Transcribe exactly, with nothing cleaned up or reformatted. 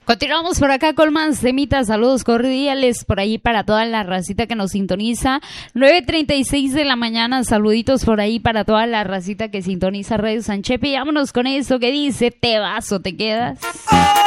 Continuamos por acá con más temitas, saludos cordiales por ahí para toda la racita que nos sintoniza. nueve treinta y seis de la mañana, saluditos por ahí para toda la racita que sintoniza Radio Sanchepe. Y vámonos con eso que dice, ¿te vas o te quedas?